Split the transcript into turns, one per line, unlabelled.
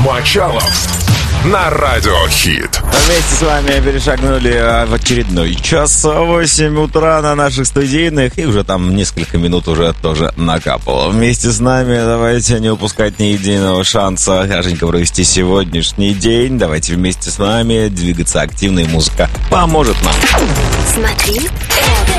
Мочалов на Радио Хит.
Вместе с вами перешагнули в очередной час. 8 утра на наших студийных. И уже там несколько минут уже тоже накапало. Вместе с нами давайте не упускать ни единого шанса хорошенько провести сегодняшний день. Давайте вместе с нами двигаться активно, и музыка поможет нам.
Смотри, это